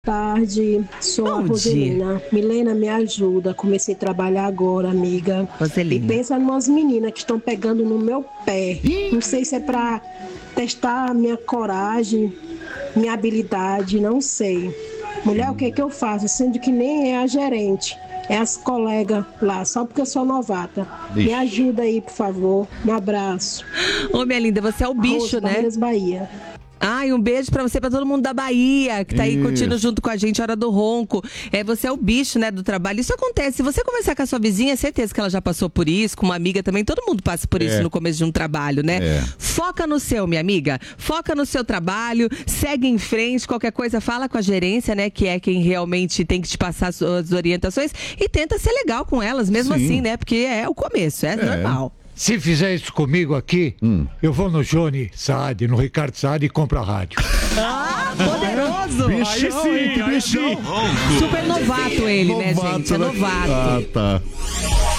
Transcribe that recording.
Tarde, sou a Bom Roselina. Milena, me ajuda. Comecei a trabalhar agora, amiga. Roselina. E pensa em umas meninas que estão pegando no meu pé. Não sei se é pra testar minha coragem, minha habilidade, não sei. Mulher, o que eu faço? Sendo que nem é a gerente, é as colegas lá, só porque eu sou novata. Me ajuda aí, por favor. Um abraço. Ô, minha linda, você é o bicho, Rose, né? Barreiras, Bahia. Ai, um beijo pra você, pra todo mundo da Bahia, que tá aí curtindo junto com a gente, Hora do Ronco. Você é o bicho, né, do trabalho. Isso acontece, se você conversar com a sua vizinha, é certeza que ela já passou por isso, com uma amiga também, todo mundo passa por isso no começo de um trabalho, né? Foca no seu, minha amiga, foca no seu trabalho, segue em frente, qualquer coisa, fala com a gerência, né, que é quem realmente tem que te passar as suas orientações e tenta ser legal com elas, mesmo assim, né, porque é o começo, é normal. Se fizer isso comigo aqui, eu vou no Johnny Saad, no Ricardo Saad e compro a rádio. Ah, poderoso! Bichão, bichão. Super novato ele, né, gente? É novato. Ah, tá.